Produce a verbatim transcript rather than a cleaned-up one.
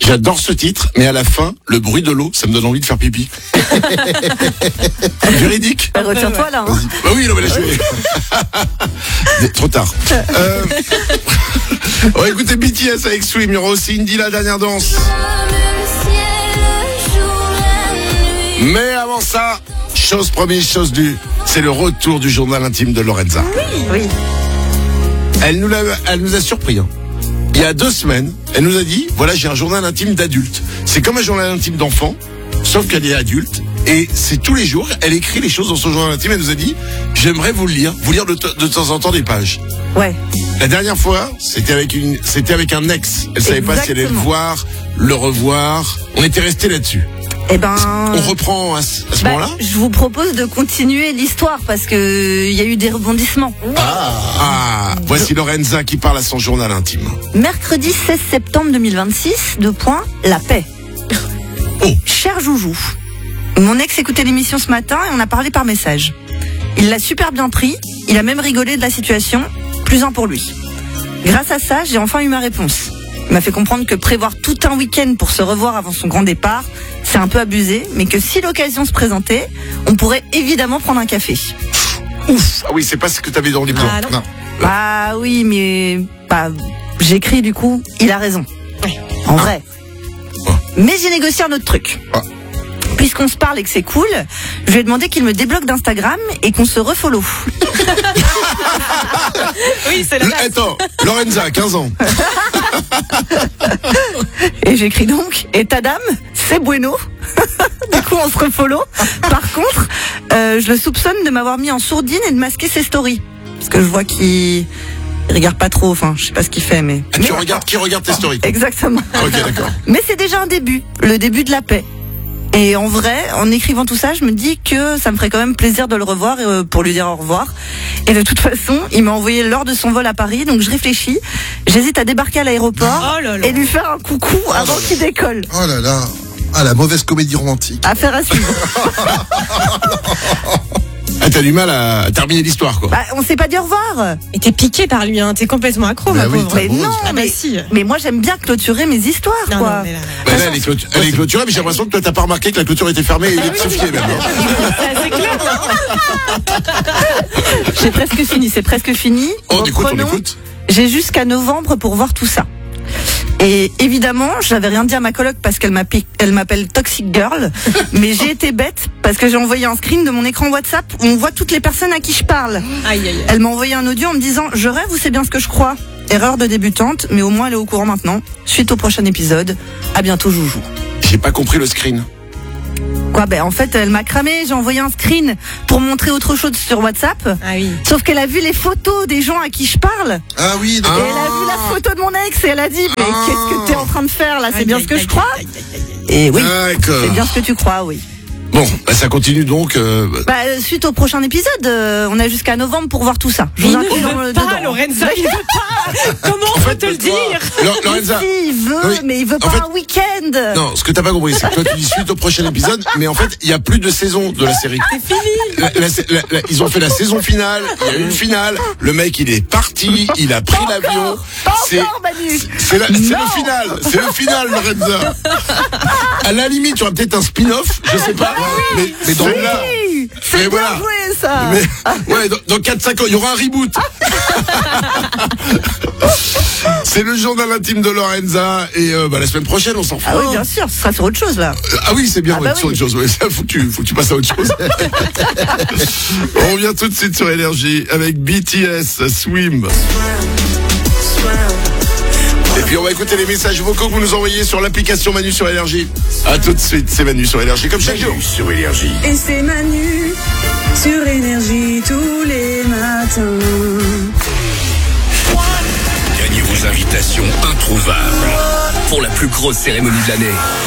J'adore ce titre, mais à la fin, le bruit de l'eau, ça me donne envie de faire pipi. Véridique. Bah, retire-toi là. Hein. Bah oui, non mais là je trop tard. Euh... On va écouter B T S avec Swim. Il y aura aussi Indy, la dernière danse. Mais avant ça, chose promise, chose due, c'est le retour du journal intime de Lorenza. Oui, oui. Elle nous, l'a, elle nous a surpris. Hein. Il y a deux semaines, elle nous a dit, voilà, j'ai un journal intime d'adulte. C'est comme un journal intime d'enfant, sauf qu'elle est adulte. Et c'est tous les jours, elle écrit les choses dans son journal intime. Elle nous a dit, j'aimerais vous le lire, vous lire de, t- de temps en temps des pages. Ouais. La dernière fois, c'était avec une, c'était avec un ex. Elle savait Exactement. pas si elle allait le voir, le revoir. On était resté là-dessus. Eh ben. On reprend à ce, à ce bah, moment-là. je vous propose de continuer l'histoire parce que il y a eu des rebondissements. Ah, ah, voici Lorenza qui parle à son journal intime. Mercredi seize septembre deux mille vingt-six, deux points, la paix. Oh. Cher Joujou, mon ex écoutait l'émission ce matin et on a parlé par message. Il l'a super bien pris, il a même rigolé de la situation, plus un pour lui. Grâce à ça, j'ai enfin eu ma réponse. Il m'a fait comprendre que prévoir tout un week-end pour se revoir avant son grand départ, c'est un peu abusé, mais que si l'occasion se présentait, on pourrait évidemment prendre un café. Ouf. Ah oui, c'est pas ce que t'avais dans les plans. Ah, non. Non. Ah oui, mais bah, j'écris du coup, il a raison. En vrai. Mais j'ai négocié un autre truc. Ah. Puisqu'on se parle et que c'est cool, je lui ai demandé qu'il me débloque d'Instagram et qu'on se refollow. Oui, c'est la Le- base. attends, Lorenza, quinze ans. Et j'écris donc, et ta dame, c'est bueno. Du coup, on se refollow. Par contre, euh, je le soupçonne de m'avoir mis en sourdine et de masquer ses stories. Parce que je vois qu'il il regarde pas trop, enfin, je sais pas ce qu'il fait, mais... Ah, tu regardes, qui regarde tes stories? Exactement. Ok, d'accord. Mais c'est déjà un début, le début de la paix. Et en vrai, en écrivant tout ça, je me dis que ça me ferait quand même plaisir de le revoir euh, pour lui dire au revoir. Et de toute façon, il m'a envoyé l'heure de son vol à Paris, donc je réfléchis. J'hésite à débarquer à l'aéroport Oh là là. et lui faire un coucou avant qu'il décolle. Oh là là. Ah, la mauvaise comédie romantique. Affaire à suivre. Ah, t'as du mal à terminer l'histoire, quoi. Bah, on s'est pas dit au revoir. Et t'es piqué par lui, hein. T'es complètement accro, Bah ma oui, pauvre. t'as Mais beau, non, Ah bah mais, si. mais moi j'aime bien clôturer mes histoires, Non, quoi. non, mais là, Bah, là, elle est, clôtu- elle est clôturée, mais j'ai l'impression que toi, t'as pas remarqué que la clôture était fermée et il est pseufié, même. hein. c'est clair. J'ai presque fini, c'est presque fini. Oh, on écoute, on Reprenons. écoute. J'ai jusqu'à novembre pour voir tout ça. Et évidemment, j'avais rien dit à ma coloc parce qu'elle m'appelle, elle m'appelle Toxic Girl. Mais j'ai été bête parce que j'ai envoyé un screen de mon écran WhatsApp où on voit toutes les personnes à qui je parle. Aïe, aïe, aïe. Elle m'a envoyé un audio en me disant « Je rêve ou c'est bien ce que je crois ?» Erreur de débutante, mais au moins elle est au courant maintenant. Suite au prochain épisode. À bientôt, Joujou. J'ai pas compris le screen. Quoi, ben en fait, elle m'a cramé. J'ai envoyé un screen pour montrer autre chose sur WhatsApp. Ah oui. Sauf qu'elle a vu les photos des gens à qui je parle. Ah oui, Et d'accord. elle a vu la photo de mon ex et elle a dit « Mais Ah. qu'est-ce que t'es en train de faire là? C'est Aïe, bien aïe, ce que je aïe, crois aïe, aïe, aïe, aïe. ?» Et oui, D'accord. c'est bien ce que tu crois, oui. Bon, bah, ça continue donc. Euh... Bah, euh, suite au prochain épisode, euh, on a jusqu'à novembre pour voir tout ça. Je Il vous ne inclus dans veut le pas, dedans. Lorenza, il veut pas. Comment on peut te le dire? Lo- Lorenza. Si, il veut, Oui. mais il veut En pas fait- un week-end. Non, ce que t'as pas compris, c'est que toi tu dis suite au prochain épisode, mais en fait, il y a plus de saison de la série. C'est fini. La- la- la- la- ils ont fait la saison finale, il y a une finale, le mec il est parti, il a pris Pas l'avion. encore, pas C'est encore, Manu. c'est la- c'est Non. le final, c'est le final, Lorenza. À la limite, tu auras peut-être un spin-off, je sais pas, mais, mais dans le là. Oui, c'est Mais bien voilà. joué ça. Mais, ouais, dans, dans quatre cinq ans, il y aura un reboot. C'est le journal intime de Lorenza et euh, bah, la semaine prochaine, on s'en fout. Ah oui, bien sûr, ce sera sur autre chose là. Ah oui, c'est bien, Ah ouais, bah sur oui. autre chose. Ouais, ça, faut que tu, faut que tu passes à autre chose. On revient tout de suite sur Énergie avec B T S, Swim. Et puis on va écouter les messages vocaux que vous nous envoyez sur l'application Manu sur Énergie. À tout de suite, c'est Manu sur Énergie, comme chaque jour. Sur Énergie. Et c'est Manu sur Énergie tous les matins. Gagnez vos invitations introuvables pour la plus grosse cérémonie de l'année.